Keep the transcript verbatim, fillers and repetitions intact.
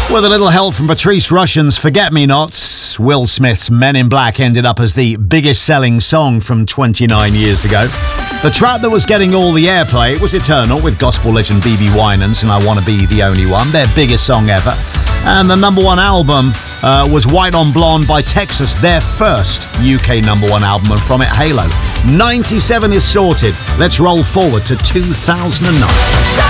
With a little help from Patrice Rushen's Forget Me Nots, Will Smith's Men in Black ended up as the biggest selling song from twenty-nine years ago. The track that was getting all the airplay was Eternal with gospel legend B B Winans and I Wanna Be the Only One, their biggest song ever. And the number one album uh, was White on Blonde by Texas, their first U K number one album, and from it, Halo. ninety-seven is sorted. Let's roll forward to two thousand nine.